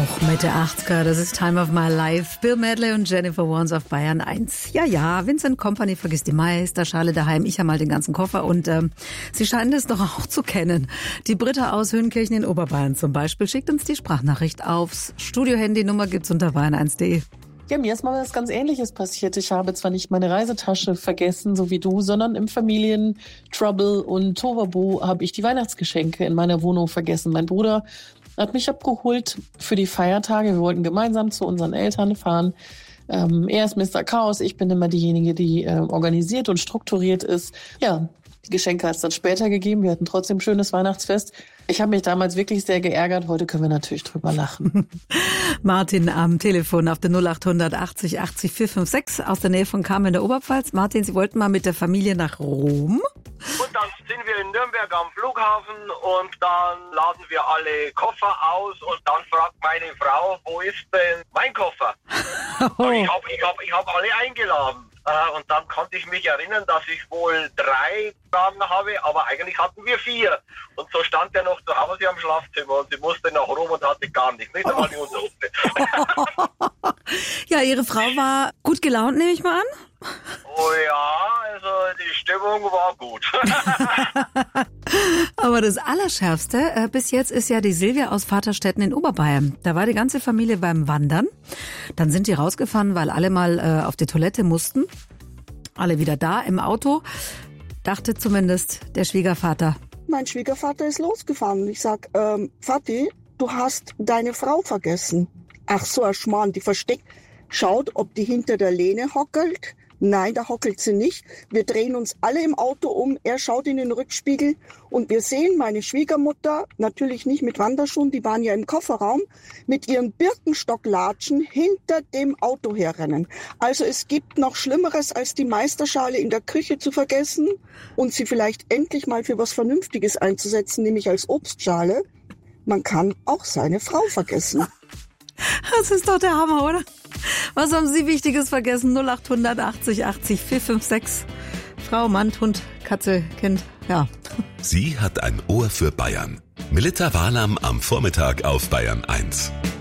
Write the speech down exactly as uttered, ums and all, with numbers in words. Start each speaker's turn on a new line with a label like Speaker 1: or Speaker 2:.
Speaker 1: Auch Mitte achtziger, das ist Time of My Life. Bill Medley und Jennifer Warnes auf Bayern eins. Ja, ja, Vincent Kompany vergisst die Meisterschale daheim. Ich habe mal den ganzen Koffer und ähm, Sie scheinen es doch auch zu kennen. Die Britta aus Höhenkirchen in Oberbayern zum Beispiel schickt uns die Sprachnachricht aufs Studio-Handy-Nummer gibt's unter bayern eins punkt de.
Speaker 2: Ja, mir ist mal was ganz Ähnliches passiert. Ich habe zwar nicht meine Reisetasche vergessen, so wie du, sondern im Familientrouble und Tohuwabohu habe ich die Weihnachtsgeschenke in meiner Wohnung vergessen. Mein Bruder hat mich abgeholt für die Feiertage. Wir wollten gemeinsam zu unseren Eltern fahren. Ähm, er ist Mister Chaos, ich bin immer diejenige, die äh, organisiert und strukturiert ist. Ja, die Geschenke hat es dann später gegeben. Wir hatten trotzdem ein schönes Weihnachtsfest. Ich habe mich damals wirklich sehr geärgert. Heute können wir natürlich drüber lachen.
Speaker 1: Martin am Telefon auf der null acht hundert achtzig achtzig vier fünf sechs aus der Nähe von Kamen in der Oberpfalz. Martin, Sie wollten mal mit der Familie nach Rom?
Speaker 3: Und dann sind wir in Nürnberg am Flughafen und dann laden wir alle Koffer aus und dann fragt meine Frau, wo ist denn mein Koffer?
Speaker 1: Oh.
Speaker 3: Und ich habe ich hab, ich hab alle eingeladen. Uh, und dann konnte ich mich erinnern, dass ich wohl drei Fragen habe, aber eigentlich hatten wir vier. Und so stand er noch zu Hause am Schlafzimmer und sie musste nach Rom und hatte gar nichts, nicht einmal die Unterhose.
Speaker 1: Ja, Ihre Frau war gut gelaunt, nehme ich mal an?
Speaker 3: Oh ja, also die Stimmung war gut.
Speaker 1: Aber das Allerschärfste äh, bis jetzt ist ja die Silvia aus Vaterstetten in Oberbayern. Da war die ganze Familie beim Wandern. Dann sind die rausgefahren, weil alle mal äh, auf die Toilette mussten. Alle wieder da im Auto. Dachte zumindest der Schwiegervater.
Speaker 4: Mein Schwiegervater ist losgefahren. Ich sag, ähm, Vati, du hast deine Frau vergessen. Ach so, ein Schmarrn, die versteckt. Schaut, ob die hinter der Lehne hockelt. Nein, da hockelt sie nicht. Wir drehen uns alle im Auto um. Er schaut in den Rückspiegel und wir sehen meine Schwiegermutter, natürlich nicht mit Wanderschuhen, die waren ja im Kofferraum, mit ihren Birkenstocklatschen hinter dem Auto herrennen. Also es gibt noch Schlimmeres, als die Meisterschale in der Küche zu vergessen und sie vielleicht endlich mal für was Vernünftiges einzusetzen, nämlich als Obstschale. Man kann auch seine Frau vergessen.
Speaker 1: Das ist doch der Hammer, oder? Was haben Sie Wichtiges vergessen? null acht hundert achtzig achtzig vier fünf sechs. Frau, Mann, Hund, Katze, Kind, ja.
Speaker 5: Sie hat ein Ohr für Bayern. Melitta Walam am Vormittag auf Bayern eins.